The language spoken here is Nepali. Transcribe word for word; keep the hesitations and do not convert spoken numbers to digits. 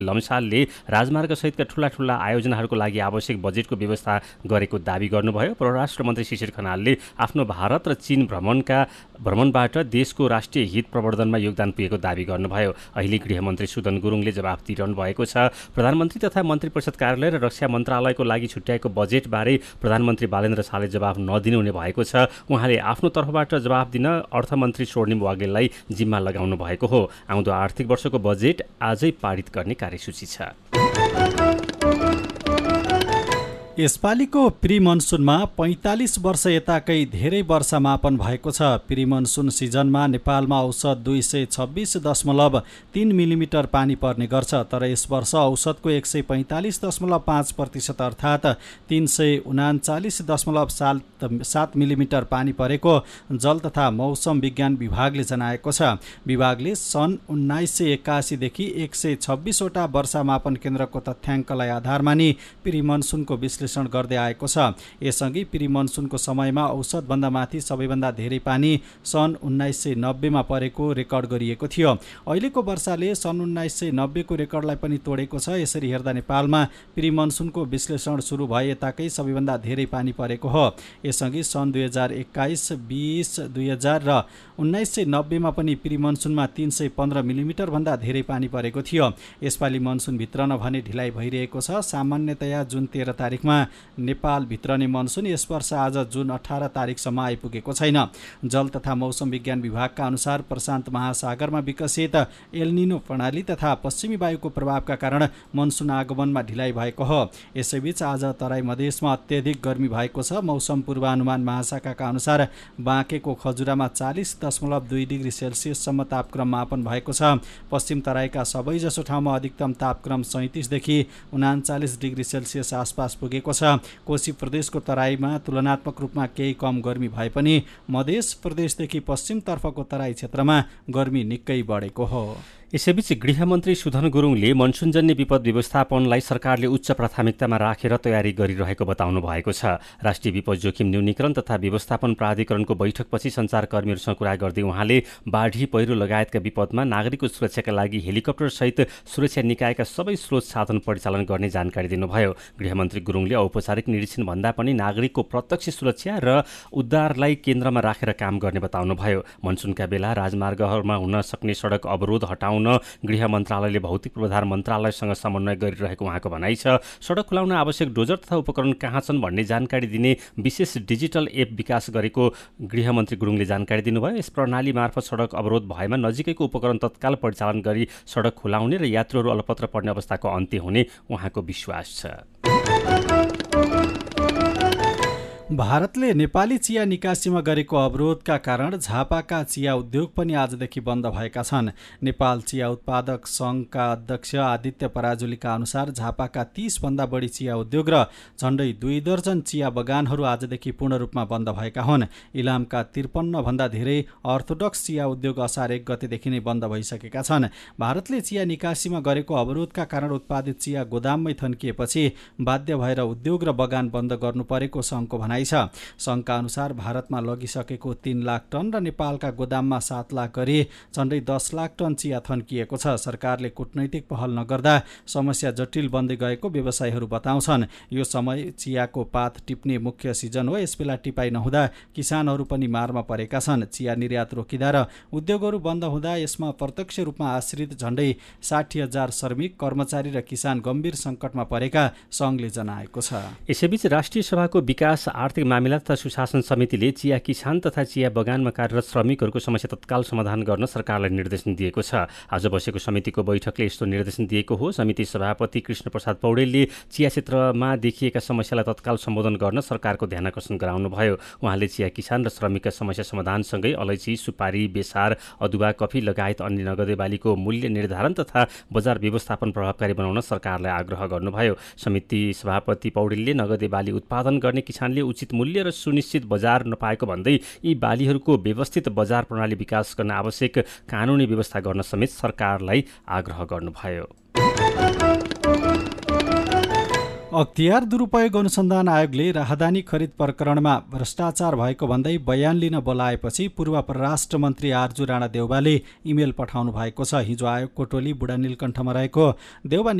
लम्सालले राजमार्ग सहितका ठूला ठूला आयोजनाहरूको लागि आवश्यक बजेटको व्यवस्था गरेको दावी गर्नुभयो। परराष्ट्र मन्त्री शिशिर खनालले आफ्नो भारत र चीन भ्रमणका भ्रमणबाट देशको राष्ट्रिय हित प्रवर्धनमा योगदान पुगेको दावी गर्नुभयो। अहिले गृहमन्त्री सुदन गुरुङले जवाफ दिइरहनु भएको छ। प्रधानमन्त्री तथा मन्त्री परिषद कार्यालय र रक्षा मन्त्रालयको लागि छुट्याएको बजेटबारे प्रधानमन्त्री बालेन्द्र शाहले जवाफ नदिनुहुने भएको छ। उहाँले आफ्नो तर्फबाट जवाफ दिन अर्थमन्त्री स्वर्णिम वाग्लेलाई जिम्मा लगाउनु भएको हो। आउँदो आर्थिक वर्षको बजेट आजै पारित गर्ने कार्यसूची छ। यसपालिको प्री मनसुनमा पैँतालिस वर्ष यताकै धेरै वर्षामापन भएको छ। प्री मनसुन सिजनमा नेपालमा औसत दुई सय छब्बिस दशमलव तीन मिलिमिटर पानी पर्ने गर्छ, तर यस वर्ष औसतको एक सय पैँतालिस दशमलव पाँच प्रतिशत अर्थात् तीन सय उनाचालिस दशमलव सात सात मिलिमिटर पानी परेको जल तथा मौसम विज्ञान विभागले जनाएको छ। विभागले सन् उन्नाइस सय एक्कासीदेखि एक सय छब्बिसवटा वर्षामापन केन्द्रको तथ्याङ्कलाई आधार मानि प्री मनसुनको विश्लेषण गर्दै आएको छ। यसअघि प्री मनसुनको समयमा औसतभन्दा माथि सबैभन्दा धेरै पानी सन् उन्नाइस सय नब्बेमा परेको रेकर्ड गरिएको थियो। अहिलेको वर्षाले सन् उन्नाइस सय नब्बेको रेकर्डलाई पनि तोडेको छ। यसरी हेर्दा नेपालमा प्री मनसुनको विश्लेषण सुरु भए यताकै सबैभन्दा धेरै पानी परेको हो। यसअघि सन् दुई हजार एक्काइस बिस दुई हजार र उन्नाइस सय नब्बेमा पनि प्री मनसुनमा तीन सय पन्ध्र मिलिमिटर भन्दा धेरै पानी परेको थियो। यसपालि मनसुन भित्रन भने ढिलाइ भइरहेको छ। सामान्यतया जुन तेह्र तारिकमा नेपाल भित्रने मनसुन यस वर्ष आज जुन अठार तारिकसम्म आइपुगेको छैन। जल तथा मौसम विज्ञान विभागका अनुसार प्रशान्त महासागरमा विकसित एलनिनो प्रणाली तथा पश्चिमी वायुको प्रभावका कारण मनसुन आगमनमा ढिलाइ भएको हो। यसैबीच आज तराई मधेसमा अत्यधिक गर्मी भएको छ। मौसम पूर्वानुमान महाशाखाका अनुसार बाँकेको खजुरामा चालिस दशमलव दुई डिग्री सेल्सियससम्म तापक्रम मापन भएको छ। पश्चिम तराईका सबैजसो ठाउँमा अधिकतम तापक्रम सैँतिसदेखि उनाचालिस डिग्री सेल्सियस आसपास पुगेको छ। कोशी प्रदेशको तराईमा तुलनात्मक रूपमा केही कम गर्मी भए पनि मधेस प्रदेशदेखि पश्चिमतर्फको तराई क्षेत्रमा गर्मी निकै बढेको हो। यसैबीच गृहमन्त्री सुधन गुरुङले मनसुनजन्य विपद व्यवस्थापनलाई सरकारले उच्च प्राथमिकतामा राखेर तयारी गरिरहेको बताउनु भएको छ। राष्ट्रिय विपद जोखिम न्यूनीकरण तथा व्यवस्थापन प्राधिकरणको बैठकपछि सञ्चारकर्मीहरूसँग कुरा गर्दै उहाँले बाढी पहिरो लगायतका विपदमा नागरिकको सुरक्षाका लागि हेलिकप्टरसहित सुरक्षा निकायका सबै स्रोत साधन परिचालन गर्ने जानकारी दिनुभयो। गृहमन्त्री गुरुङले औपचारिक निरीक्षण भन्दा पनि नागरिकको प्रत्यक्ष सुरक्षा र उद्धारलाई केन्द्रमा राखेर काम गर्ने बताउनुभयो। मनसुनका बेला राजमार्गहरूमा हुन सक्ने सडक अवरोध हटाउन गृह मन्त्रालयले भौतिक पूर्वाधार मन्त्रालयसँग समन्वय गरिरहेको उहाँको भनाइ छ। सडक खुलाउन आवश्यक डोजर तथा उपकरण कहाँ छन् भन्ने जानकारी दिने विशेष डिजिटल एप विकास गरेको गृहमन्त्री गुरुङले जानकारी दिनुभयो। यस प्रणाली मार्फत सडक अवरोध भएमा नजिकैको उपकरण तत्काल परिचालन गरी सडक खुलाउने र यात्रुहरू अलपत्र पर्ने अवस्थाको अन्त्य हुने उहाँको विश्वास छ। भारतले नेपाली चिया निकासीमा गरेको अवरोधका कारण झापाका चिया उद्योग पनि आजदेखि बन्द भएका छन्। नेपाल चिया उत्पादक सङ्घका अध्यक्ष आदित्य पराजुलीका अनुसार झापाका तीस भन्दा बढी चिया उद्योग र झण्डै दुई दर्जन चिया बगानहरू आजदेखि पूर्ण रूपमा बन्द भएका हुन्। इलामका त्रिपन्न भन्दा धेरै अर्थोडक्स चिया उद्योग असार एक गतेदेखि नै बन्द भइसकेका छन्। भारतले चिया निकासीमा गरेको अवरोधका कारण उत्पादित चिया गोदाममै थन्किएपछि बाध्य भएर उद्योग र बगान बन्द गर्नु परेको सङ्घको भनाइ छ। सङ्घका अनुसार भारतमा लगिसकेको तीन लाख टन र नेपालका गोदाममा सात लाख गरी झण्डै दस लाख टन चिया थन्किएको छ। सरकारले कूटनैतिक पहल नगर्दा समस्या जटिल बन्दै गएको व्यवसायीहरू बताउँछन्। यो समय चियाको पात टिप्ने मुख्य सिजन हो। यसबेला टिपाइ नहुँदा किसानहरू पनि मारमा परेका छन्। चिया निर्यात रोकिँदा र उद्योगहरू बन्द हुँदा यसमा प्रत्यक्ष रूपमा आश्रित झण्डै साठी हजार श्रमिक कर्मचारी र किसान गम्भीर सङ्कटमा परेका सङ्घले जनाएको छ। यसैबीच राष्ट्रिय सभाको विकास आर्थिक मामिला तथा सुशासन समितिले चिया किसान तथा चिया बगानमा कार्यरत श्रमिकहरूको समस्या तत्काल समाधान गर्न सरकारलाई निर्देशन दिएको छ। आज बसेको समितिको बैठकले यस्तो निर्देशन दिएको हो। समिति सभापति कृष्ण प्रसाद पौडेलले चिया क्षेत्रमा देखिएका समस्यालाई तत्काल सम्बोधन गर्न सरकारको ध्यानाकर्षण गराउनुभयो। उहाँले चिया किसान र श्रमिकका समस्या समाधानसँगै अलैँची, सुपारी, बेसार, अदुवा, कफी लगायत अन्य नगदे बालीको मूल्य निर्धारण तथा बजार व्यवस्थापन प्रभावकारी बनाउन सरकारलाई आग्रह गर्नुभयो। समिति सभापति पौडेलले नगदे बाली उत्पादन गर्ने किसानले उचित मूल्य र सुनिश्चित बजार नपाएको भन्दै यी बालीहरूको व्यवस्थित बजार प्रणाली विकास गर्न आवश्यक कानुनी व्यवस्था गर्न समेत सरकारलाई आग्रह गर्नुभयो। अख्तियार दुरुपयोग अनुसन्धान आयोगले राहदानी खरिद प्रकरणमा भ्रष्टाचार भएको भन्दै बयान लिन बोलाएपछि पूर्व परराष्ट्र मन्त्री आर्जु राणा देउवाले इमेल पठाउनु भएको छ। हिजो आयोगको टोली बुढा नीलकण्ठमा रहेको देउवा